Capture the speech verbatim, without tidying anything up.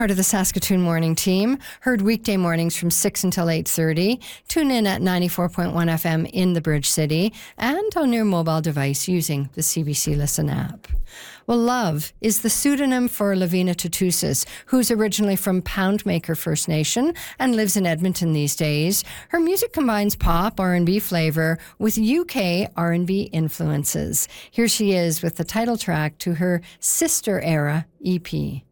Part of the Saskatoon Morning Team, heard weekday mornings from six until eight thirty. Tune in at ninety-four point one F M in the Bridge City and on your mobile device using the C B C Listen app. Well, Love is the pseudonym for Lavina Tutusis, who's originally from Poundmaker First Nation and lives in Edmonton these days. Her music combines pop, R and B flavor with U K R and B influences. Here she is with the title track to her Sister Era E P.